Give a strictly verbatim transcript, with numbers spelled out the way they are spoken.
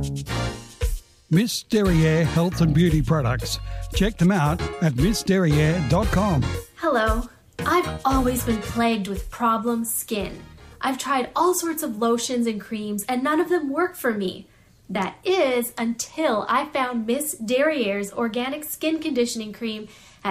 Miss Derriere Health and Beauty Products. Check them out at miss derriere dot com. Hello. I've always been plagued with problem skin. I've tried all sorts of lotions and creams and none of them work for me. That is until I found Miss Derriere's Organic Skin Conditioning Cream